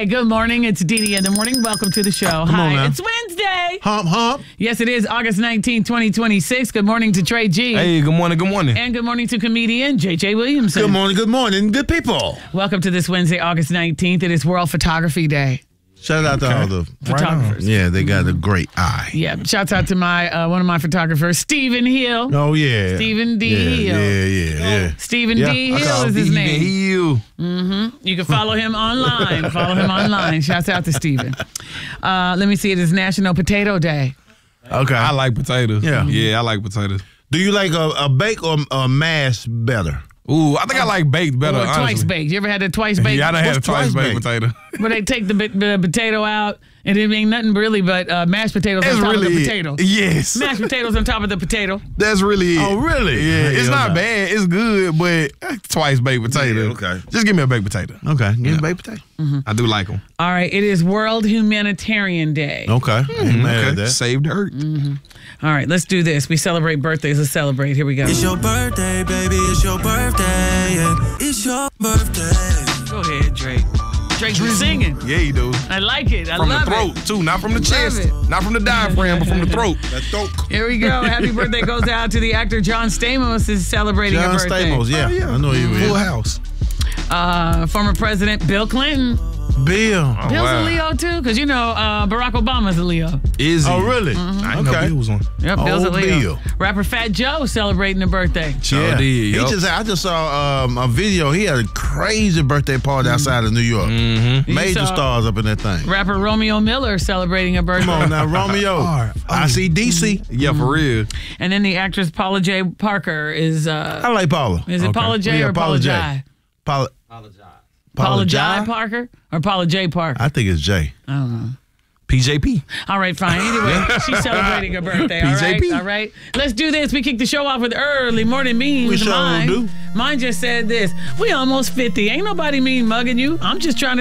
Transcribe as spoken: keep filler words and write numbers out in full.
Hey, good morning. It's Dee Dee in the morning. Welcome to the show. Come Hi. on now. It's Wednesday. Hump, hump. Yes, it is August nineteenth, twenty twenty-six. Good morning to Trey G. Hey, good morning, good morning. And good morning to comedian J J Williamson. Good morning, good morning, good people. Welcome to this Wednesday, August nineteenth. It is World Photography Day. Shout out to all the Photographers. Yeah, they got a great eye. Yeah, shouts out to my uh, one of my photographers, Stephen Hill. Oh, yeah. Stephen D. Yeah, Hill. yeah, yeah, yeah. Stephen Yeah, D. I Hill call is his Steven name. Hill. Mm-hmm. You can follow him online. Follow him online. Shouts out to Stephen. Uh, let me see. It is National Potato Day. Okay. I like potatoes. Yeah. Yeah, I like potatoes. Do you like a, a bake or a mash better? Ooh, I think I like baked better, Or honestly. twice baked. You ever had a twice baked? Yeah, I done had a What's twice twice baked baked? potato. Where they take the, bit- the potato out and it ain't nothing really but uh, mashed potatoes That's on top really of the it. potato. Yes. Mashed potatoes on top of the potato. That's really it. Oh, really? Yeah, Hey, it's yo, not nah. bad. It's good, but eh, twice baked potato. Yeah, okay. Just give me a baked potato. Okay, give me baked potato. I do like them. All right. It is World Humanitarian Day. Okay, I ain't mad at that. Save the earth. All right. Let's do this. We celebrate birthdays. Let's celebrate. Here we go. It's your birthday, baby. It's your birthday. Yeah. It's your birthday. Go ahead, Drake. Drake, you singing. Yeah, you do. I like it. I From the love throat, it. too. Not from the chest. it. Not from the diaphragm, but from the throat. That dope. Here we go. Happy birthday goes out to the actor John Stamos is celebrating John a birthday. Stamos, yeah. Oh, yeah. I know you Full will. house. Uh, former President Bill Clinton. Bill. Oh, Bill's wow. a Leo too, because you know uh, Barack Obama's a Leo. Is he? Oh, really? I didn't know Okay. Bill was on. Yep, Oh, Bill's a Leo. Bill. Rapper Fat Joe celebrating a birthday. Sure Yeah. did, He yup. just, I just saw um, a video. He had a crazy birthday party outside of New York. Mm-hmm. Major You saw- stars up in that thing. Rapper Romeo Miller celebrating a birthday. Come on now, Romeo. R. I see D C. Yeah, for real. And then the actress Paula J. Parker is uh, I like Paula. is it Okay. Paula J Yeah, or Paula J? Paula. Paula J. Jai? Parker or Paula J. Parker? I think it's J. I don't know. P J P. All right, fine. Anyway, she's celebrating her birthday. All right, P J P. all right. Let's do this. We kick the show off with early morning memes. We sure Mine, do. mine just said this. We almost fifty. Ain't nobody mean mugging you. I'm just trying to